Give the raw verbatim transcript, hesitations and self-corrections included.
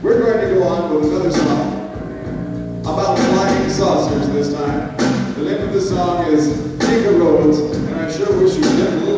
We're going to go on with another song about flying saucers this time. The name of the song is Tinker Roads, and I sure wish you could